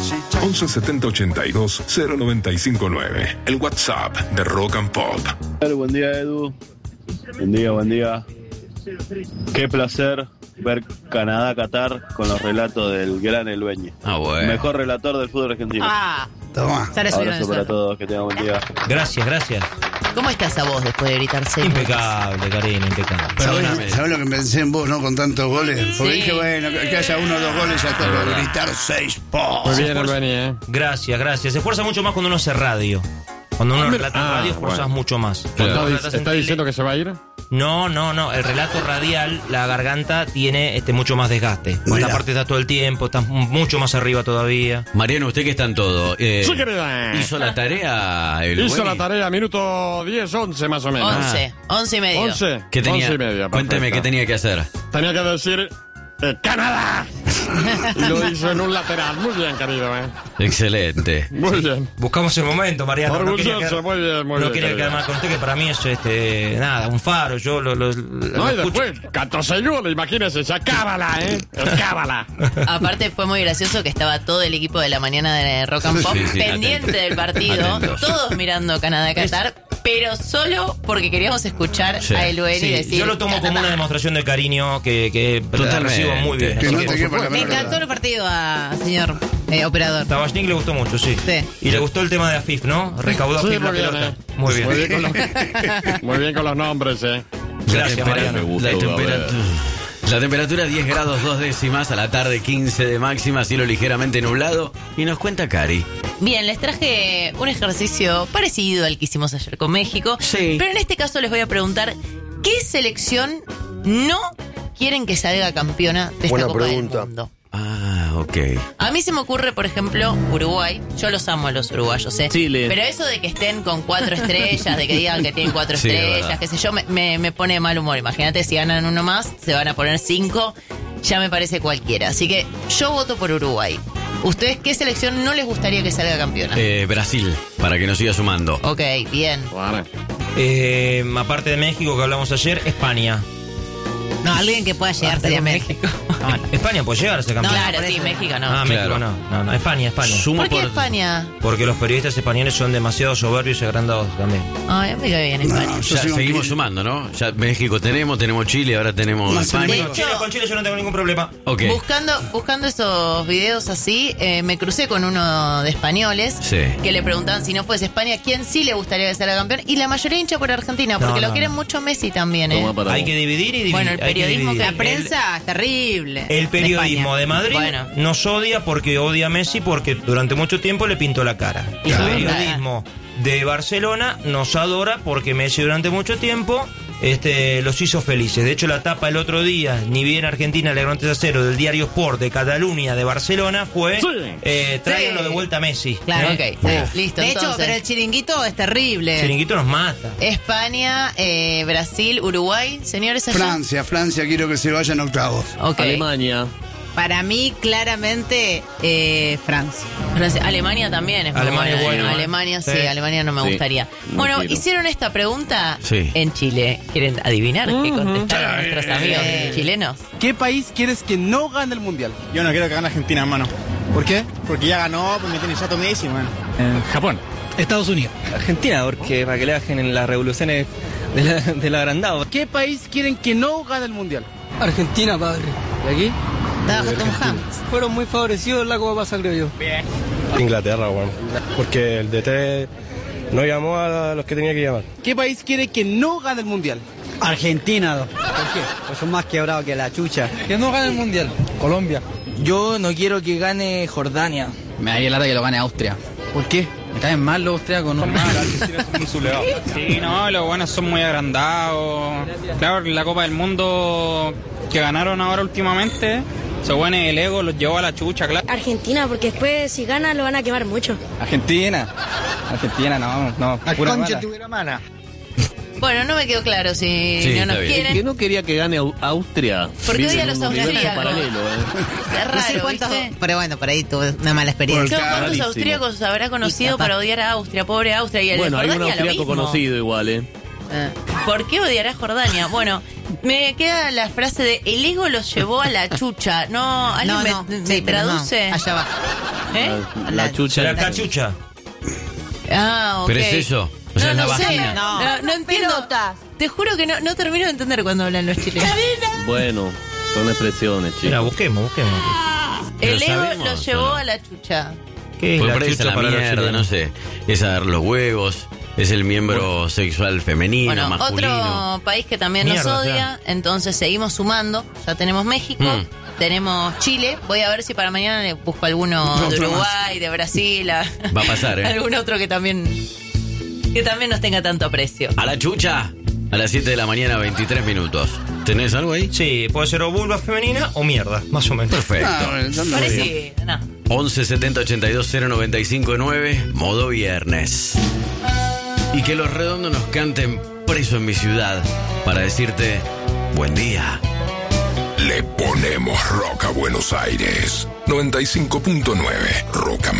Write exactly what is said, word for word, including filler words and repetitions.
once setenta ochenta y dos cero noventa y cinco nueve. El WhatsApp de Rock and Pop. Buen día, Edu. Buen día, buen día. Qué placer ver Canadá-Qatar con los relatos del gran Elbeñe. Ah, bueno. Mejor relator del fútbol argentino. Ah, Toma. ya le subieron Abrazo el para sueldo. todos, que tengan buen día. Gracias, gracias. ¿Cómo está esa voz después de gritar seis Impecable, Karina, impecable. Perdóname. ¿Sabés, ¿Sabés lo que pensé en vos, no? Con tantos goles. Porque Sí. dije, bueno, que haya uno o dos goles ya tengo que gritar seis pos. Muy bien, Albeni, ¿eh? Gracias, gracias. Se esfuerza mucho más cuando uno hace radio. Cuando uno relata en Ah, radio, esfuerzas bueno. mucho más. ¿Está, Cuando di- relatas en está tele- diciendo que se va a ir? No, no, no. El relato radial, la garganta tiene este mucho más desgaste. Mira. Esta parte está todo el tiempo, está mucho más arriba todavía. Mariano, usted que está en todo. Eh, Sí, querida. ¿Hizo la tarea el Hizo Güey? la tarea, minuto diez, once más o menos. Once, once y medio. once. ¿Qué tenía? once y media. Cuénteme perfecto. qué tenía que hacer. Tenía que decir eh, ¡Canadá! Y lo hizo en un lateral. Muy bien, querido, ¿eh? Excelente. Muy bien. Buscamos el momento, Mariano. No quería Orgulloso, quedar- muy bien, muy no bien. quería querido. quedar mal con usted, que para mí es este, nada, un faro. Yo lo, lo, lo No, y escucho. después, catorce goles, imagínese, ya cábala, ¿eh? El cábala. Aparte fue muy gracioso que estaba todo el equipo de la mañana de Rock and Pop Sí, sí, pendiente atentos. del partido, Atentos. todos mirando Canadá-Qatar, pero solo porque queríamos escuchar Sí. a Elbeni Sí, decir yo lo tomo como Canadá. una demostración de cariño que, que Totalmente. recibo muy bien. Que Así no que, te por quepa la supuesto. Me menor encantó duda. el partido a señor eh, operador. Tabachnik le gustó mucho, sí. Sí. Y le gustó el tema de Afif, ¿no? Recaudó Sí, Afif la muy bien, pelota. ¿eh? Muy bien. Muy bien con los, muy bien con los nombres, ¿eh? Gracias, la, tempera- Mariano. la temperatura. La temperatura diez grados dos décimas, a la tarde quince de máxima, cielo ligeramente nublado. Y nos cuenta Cari. Bien, les traje un ejercicio parecido al que hicimos ayer con México. Sí. Pero en este caso les voy a preguntar, ¿qué selección no quieren que salga campeona de esta Buena Copa pregunta. del Mundo? Ah, ok. A mí se me ocurre, por ejemplo, Uruguay. Yo los amo a los uruguayos, ¿eh? Chile. Pero eso de que estén con cuatro estrellas, de que digan que tienen cuatro Sí, es estrellas, verdad. qué sé yo, me, me, me pone de mal humor. Imagínate si ganan uno más, se van a poner cinco. Ya me parece cualquiera. Así que yo voto por Uruguay. ¿Ustedes qué selección no les gustaría que salga campeona? Eh, Brasil, para que nos siga sumando. Ok, bien. Bueno. Eh, aparte de México que hablamos ayer, España. No, alguien que pueda llegar sería México. España puede llegar a ser campeón. Claro, sí, México no. Ah, Claro. México no. No, no. España, España. Sumo ¿Por qué por- España? Porque los periodistas españoles son demasiado soberbios y agrandados también. Ay, a mí me cae bien España. No, yo Ya soy un seguimos kill. sumando, ¿no? Ya México tenemos, tenemos Chile, ahora tenemos Más España. De Con Chile, hecho- con Chile yo no tengo ningún problema. Ok. Buscando, buscando esos videos así, eh, me crucé con uno de españoles Sí. que le preguntaban si no fuese España, ¿quién sí le gustaría que sea campeón? Y la mayoría hincha por Argentina, porque No, lo no, quieren no. mucho Messi también, ¿eh? Toma para Hay vos. que dividir y dividir. Bueno, el hay que periodismo dividir. que la prensa es terrible. El periodismo de Madrid Bueno. nos odia porque odia a Messi porque durante mucho tiempo le pintó la cara. Y el Claro. periodismo de Barcelona nos adora porque Messi durante mucho tiempo este, los hizo felices. De hecho, la tapa el otro día, ni bien Argentina le ganó tres a cero del diario Sport de Cataluña de Barcelona, fue Sí. eh, tráiganlo Sí. de vuelta a Messi. Claro, ¿eh? ok, sí, Uf. listo. De hecho, entonces. pero el chiringuito es terrible. Chiringuito nos mata. España, eh, Brasil, Uruguay, señores allá. Francia, Francia, quiero que se vaya en octavos. Ok. Alemania. Para mí, claramente, eh, Francia. Francia. Alemania también es muy Alemania buena, es bueno, ¿eh? ¿eh? Alemania sí, Sí. Alemania no me Sí, gustaría. no Bueno, quiero. hicieron esta pregunta Sí. en Chile. ¿Quieren adivinar qué contestaron nuestros amigos chilenos? ¿Qué país quieres que no gane el mundial? Yo no quiero que gane Argentina, hermano. ¿Por qué? Porque ya ganó, pues me tiene chato Messi, hermano. Japón. Estados Unidos. Argentina, porque para que le bajen en las revoluciones de la, del agrandado. ¿Qué país quieren que no gane el mundial? Argentina, padre. ¿Y aquí? Trabaja Tom Hanks. Fueron muy favorecidos en la Copa pasa, creo yo. Inglaterra, bueno, porque el D T no llamó a los que tenía que llamar. ¿Qué país quiere que no gane el mundial? Argentina. ¿Por qué? Pues son más quebrados que la chucha. Que no gane el mundial. Colombia. Yo no quiero que gane Jordania. Me daría lata que lo gane Austria. ¿Por qué? Me caen mal los austriacos, ¿no? Sí, no, los buenos son muy agrandados. Claro, la Copa del Mundo que ganaron ahora últimamente, se pone el ego, los llevó a la chucha, claro. Argentina, porque después si gana lo van a quemar mucho. Argentina. Argentina, no, no. Pura mala. tuviera mana. Bueno, no me quedó claro si Sí, no nos está bien. quieren. Que no quería que gane Au- Austria. ¿Por qué Vive odia a en los un universo austríacos? paralelo, ¿eh? Es No sé raro, cuántos, ¿viste? pero bueno, por ahí tuve una mala experiencia. Claro, ¿cuántos Rarísimo. austríacos habrá conocido Y capaz- para odiar a Austria? Pobre Austria. Y el Bueno, de hay un Jordania lo austriaco mismo. conocido igual, ¿eh? Eh. ¿Por qué odiará a Jordania? Bueno, Me queda la frase de el ego los llevó a la chucha. No, ¿alguien No, me, no, me sí, pero no. traduce? Allá va. ¿Eh? La, la chucha. La cachucha. Ah, ok. ¿Pero es eso? O sea, no, es la no sé, vagina. no, no, no entiendo. Te juro que no, no termino de entender cuando hablan los chilenos. Bueno, son expresiones, chicos. Mira, busquemos, busquemos. ¿Pero El ego sabemos los o llevó no? a la chucha. ¿Qué es Pues la por ahí está chucha la para los mierda, chilenos? no sé. Es a dar los huevos, es el miembro sexual femenino, Bueno, masculino. otro país que también Mierda, nos odia, claro. entonces seguimos sumando. Ya tenemos México, Mm. tenemos Chile. Voy a ver si para mañana le busco alguno No, de otro Uruguay, de Brasil, a- Va a pasar, ¿eh? algún otro que también que también nos tenga tanto aprecio. A la chucha, a las siete de la mañana, veintitrés minutos. ¿Tenés algo ahí? Sí, puede ser o vulva femenina o mierda, más o menos. Perfecto. Ah, bueno, yo no Parece digo. que no. once setenta ochenta y dos cero noventa y cinco nueve, modo viernes. Y que los redondos nos canten Preso en mi ciudad para decirte buen día. Le ponemos rock a Buenos Aires. noventa y cinco punto nueve Rock and